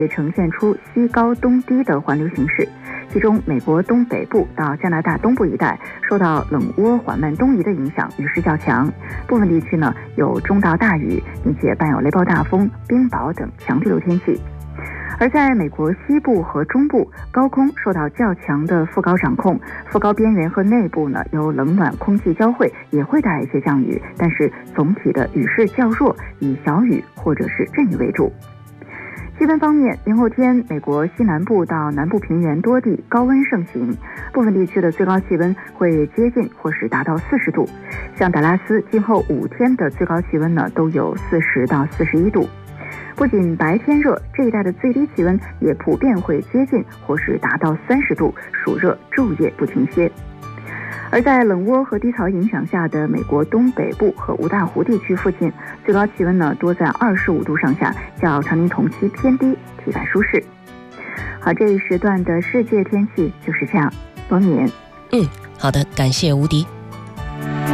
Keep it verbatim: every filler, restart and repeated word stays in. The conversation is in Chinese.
也呈现出西高东低的环流形势。其中，美国东北部到加拿大东部一带受到冷涡缓慢东移的影响，雨势较强，部分地区呢有中到大雨，并且伴有雷暴大风、冰雹等强对流天气。而在美国西部和中部，高空受到较强的副高掌控，副高边缘和内部呢由冷暖空气交汇，也会带来一些降雨，但是总体的雨势较弱，以小雨或者是阵雨为主。气温方面，明后天美国西南部到南部平原多地高温盛行，部分地区的最高气温会接近或是达到四十度，像达拉斯今后五天的最高气温呢都有四十到四十一度。不仅白天热，这一带的最低气温也普遍会接近或是达到三十度，暑热昼夜不停歇。而在冷涡和低槽影响下的美国东北部和五大湖地区附近，最高气温呢多在二十五度上下，较常年同期偏低，体感舒适。好，这一时段的世界天气就是这样。罗敏， 嗯，好的，感谢吴迪。